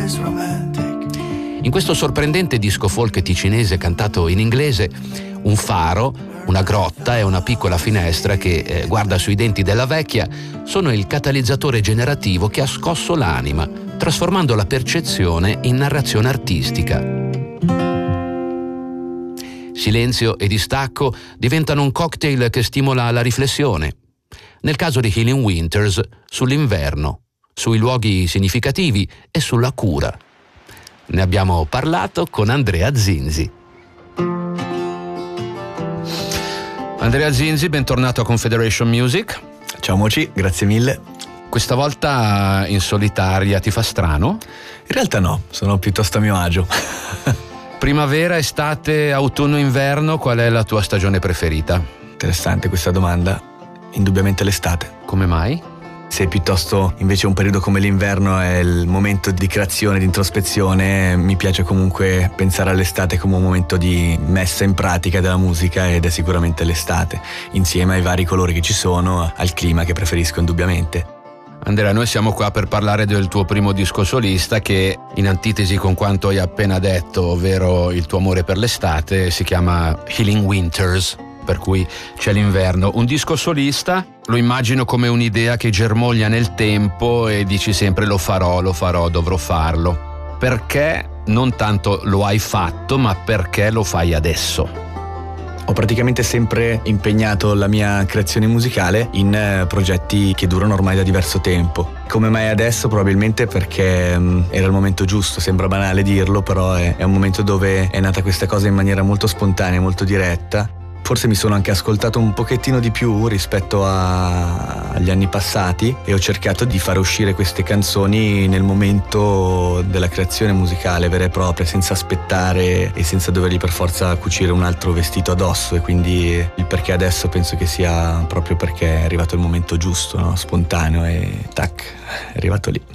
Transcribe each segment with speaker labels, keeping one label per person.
Speaker 1: In questo sorprendente disco folk ticinese cantato in inglese, un faro, una grotta e una piccola finestra che guarda sui denti della vecchia sono il catalizzatore generativo che ha scosso l'anima, trasformando la percezione in narrazione artistica. Silenzio e distacco diventano un cocktail che stimola la riflessione. Nel caso di Healing Winters, sull'inverno, sui luoghi significativi e sulla cura. Ne abbiamo parlato con Andrea Zinzi. Andrea Zinzi, bentornato a Confederation Music.
Speaker 2: Ciao Moci, grazie mille.
Speaker 1: Questa volta in solitaria, ti fa strano?
Speaker 2: In realtà no, sono piuttosto a mio agio.
Speaker 1: Primavera, estate, autunno, inverno, qual è la tua stagione preferita?
Speaker 2: Interessante questa domanda. Indubbiamente l'estate.
Speaker 1: Come mai?
Speaker 2: Se piuttosto invece un periodo come l'inverno è il momento di creazione, di introspezione, mi piace comunque pensare all'estate come un momento di messa in pratica della musica, ed è sicuramente l'estate, insieme ai vari colori che ci sono, al clima che preferisco indubbiamente.
Speaker 1: Andrea, noi siamo qua per parlare del tuo primo disco solista che, in antitesi con quanto hai appena detto, ovvero il tuo amore per l'estate, si chiama Healing Winters, per cui c'è l'inverno. Un disco solista lo immagino come un'idea che germoglia nel tempo e dici sempre lo farò, dovrò farlo. Perché non tanto lo hai fatto, ma perché lo fai adesso?
Speaker 2: Ho praticamente sempre impegnato la mia creazione musicale in progetti che durano ormai da diverso tempo. Come mai adesso? Probabilmente perché era il momento giusto, sembra banale dirlo, però è un momento dove è nata questa cosa in maniera molto spontanea, molto diretta. Forse mi sono anche ascoltato un pochettino di più rispetto agli anni passati e ho cercato di fare uscire queste canzoni nel momento della creazione musicale vera e propria, senza aspettare e senza dovergli per forza cucire un altro vestito addosso, e quindi il perché adesso penso che sia proprio perché è arrivato il momento giusto, no? Spontaneo, e tac, è arrivato lì.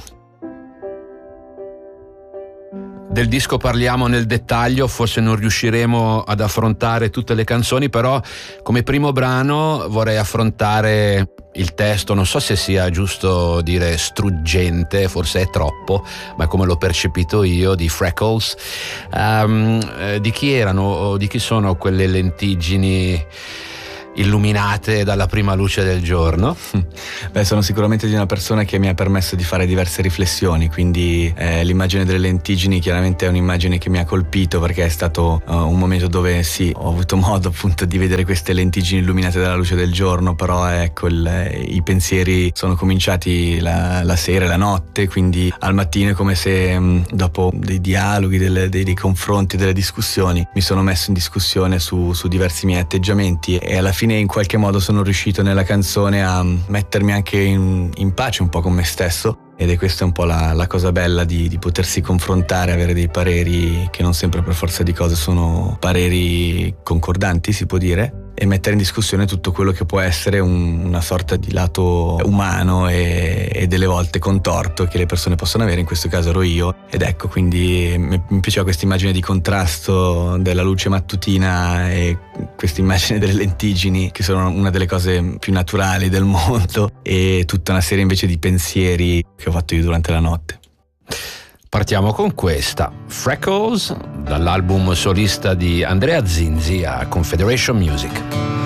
Speaker 1: Del disco parliamo nel dettaglio, forse non riusciremo ad affrontare tutte le canzoni, però come primo brano vorrei affrontare il testo. Non so se sia giusto dire struggente, forse è troppo, ma come l'ho percepito io, di Freckles. Di chi erano o di chi sono quelle lentiggini illuminate dalla prima luce del giorno?
Speaker 2: Beh, sono sicuramente di una persona che mi ha permesso di fare diverse riflessioni, quindi l'immagine delle lentiggini chiaramente è un'immagine che mi ha colpito, perché è stato un momento dove sì, ho avuto modo appunto di vedere queste lentiggini illuminate dalla luce del giorno, però ecco i pensieri sono cominciati la sera e la notte, quindi al mattino è come se dopo dei dialoghi, dei confronti, delle discussioni, mi sono messo in discussione su diversi miei atteggiamenti, e alla fine in qualche modo sono riuscito nella canzone a mettermi anche in pace un po' con me stesso, ed è questa un po' la cosa bella di potersi confrontare, avere dei pareri che non sempre per forza di cose sono pareri concordanti, si può dire, e mettere in discussione tutto quello che può essere una sorta di lato umano e delle volte contorto che le persone possono avere. In questo caso ero io, ed ecco, quindi mi piaceva questa immagine di contrasto della luce mattutina e questa immagine delle lentiggini, che sono una delle cose più naturali del mondo, e tutta una serie invece di pensieri che ho fatto io durante la notte.
Speaker 1: Partiamo con questa, Freckles, dall'album solista di Andrea Zinzi a Confederation Music.